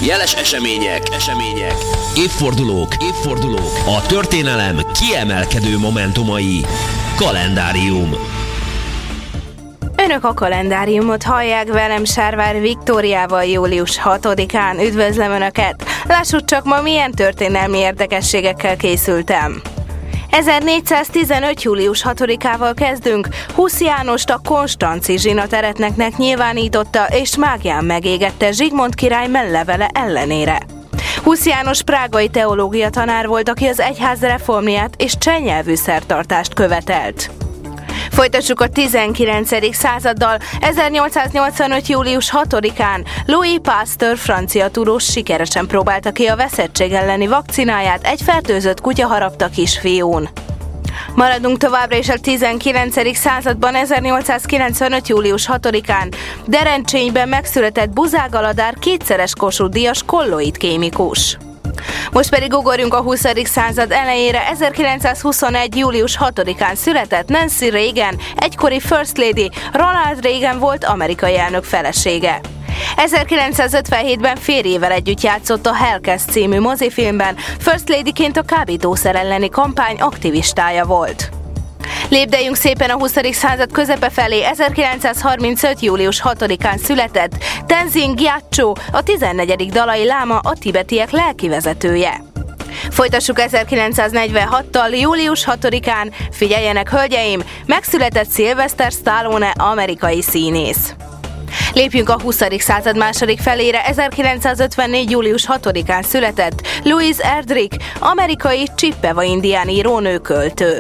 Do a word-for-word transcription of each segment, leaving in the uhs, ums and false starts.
Jeles események, események, évfordulók, évfordulók, a történelem kiemelkedő momentumai. Kalendárium. Önök a kalendáriumot hallják, velem Sárvár Viktóriával július hatodikán. Üdvözlöm Önöket! Lássuk csak, ma milyen történelmi érdekességekkel készültem. ezernégyszáztizenöt. július hatodikával kezdünk. Husz Jánost a konstanzi zsinateretneknek nyilvánította és mágián megégette Zsigmond király mellevele ellenére. Husz János prágai teológia tanár volt, aki az egyház reformját és cseh nyelvű szertartást követelt. Folytassuk a tizenkilencedik századdal. ezernyolcszáznyolcvanöt. július hatodikán Louis Pasteur francia tudós sikeresen próbálta ki a veszettség elleni vakcináját, egy fertőzött kutya harapta kisfiún. Maradunk továbbra is a tizenkilencedik században. ezernyolcszázkilencvenöt. július hatodikán Derencsényben megszületett Buzák Aladár kétszeres Kossuth-díjas kolloid kémikus. Most pedig ugorjunk a huszadik század elejére. ezerkilencszázhuszonegy. július hatodikán született Nancy Reagan, egykori First Lady. Ronald Reagan volt amerikai elnök felesége. ezerkilencszázötvenhétben férjével együtt játszott a Hellcat című mozifilmben, First Ladyként a kábítószer elleni kampány aktivistája volt. Lépdeljünk szépen a huszadik század közepe felé. ezerkilencszázharmincöt. július hatodikán született Tenzin Gyatso, a tizennegyedik dalai láma, a tibetiek lelkivezetője. Folytassuk ezerkilencszáznegyvenhattal. július hatodikán, figyeljenek hölgyeim, megszületett Sylvester Stallone, amerikai színész. Lépjünk a huszadik század második felére. ezerkilencszázötvennégy. július hatodikán született Louise Erdrich, amerikai Chippewa indián írónő, költő.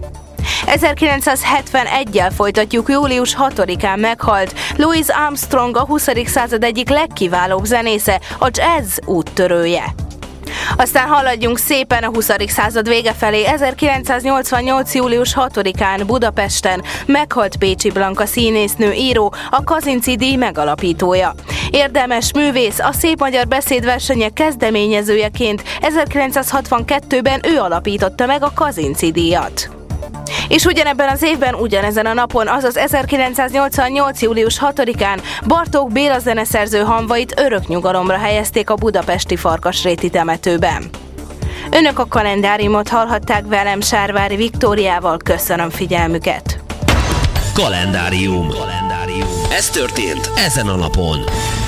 ezerkilencszázhetvenegyel folytatjuk. július hatodikán meghalt Louis Armstrong, a huszadik század egyik legkiválóbb zenésze, a jazz úttörője. Aztán haladjunk szépen a huszadik század vége felé. ezerkilencszáznyolcvannyolc. július hatodikán Budapesten meghalt Pécsi Blanka színésznő, író, a Kazinczy-díj megalapítója. Érdemes művész, a Szép Magyar Beszédversenyek kezdeményezőjeként ezerkilencszázhatvankettőben ő alapította meg a Kazinczy-díjat. És ugyanebben az évben, ugyanezen a napon, azaz ezerkilencszáznyolcvannyolc. július hatodikán Bartók Béla zeneszerző hamvait örök nyugalomra helyezték a budapesti Farkasréti temetőben. Önök a kalendáriumot hallhatták, velem Sárvári Viktóriával. Köszönöm figyelmüket! Kalendárium. Kalendárium. Ez történt ezen a napon.